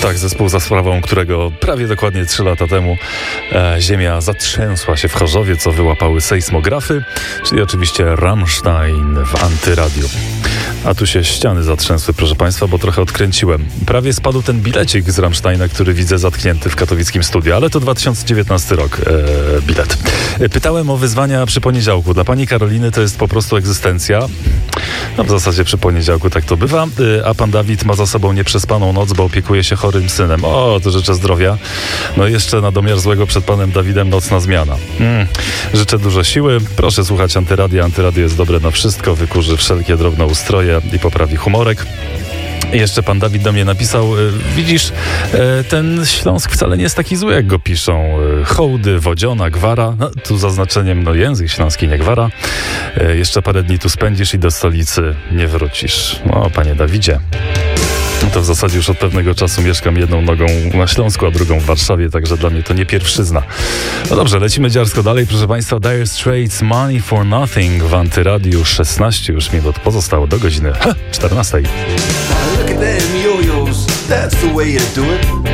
Tak, zespół, za sprawą którego prawie dokładnie 3 lata temu ziemia zatrzęsła się w Chorzowie, co wyłapały sejsmografy, czyli oczywiście Rammstein w Antyradiu. A tu się ściany zatrzęsły, proszę Państwa, bo trochę odkręciłem. Prawie spadł ten bilecik z Rammsteina, który widzę zatknięty w katowickim studiu, ale to 2019 rok bilet. Pytałem o wyzwania przy poniedziałku. Dla pani Karoliny to jest po prostu egzystencja. No w zasadzie przy poniedziałku tak to bywa. A pan Dawid ma za sobą nieprzespaną noc, bo opiekuje się chorym synem. O, to życzę zdrowia. No jeszcze na domiar złego przed panem Dawidem nocna zmiana. Życzę dużo siły. Proszę słuchać Antyradia. Antyradio jest dobre na wszystko. Wykurzy wszelkie drobnoustroje i poprawi humorek. I jeszcze pan Dawid do mnie napisał, widzisz, ten Śląsk wcale nie jest taki zły, jak go piszą. Hołdy, Wodziona, Gwara, no, tu zaznaczeniem, no język śląski, nie Gwara. Jeszcze parę dni tu spędzisz i do stolicy nie wrócisz. No, panie Dawidzie. To w zasadzie już od pewnego czasu mieszkam jedną nogą na Śląsku, a drugą w Warszawie, także dla mnie to nie pierwszyzna. No dobrze, lecimy dziarsko dalej. Proszę Państwa, Dire Straits, Money for Nothing w Antyradiu. 16 już minut pozostało do godziny 14. Look at them yo-yos, that's the way you do it.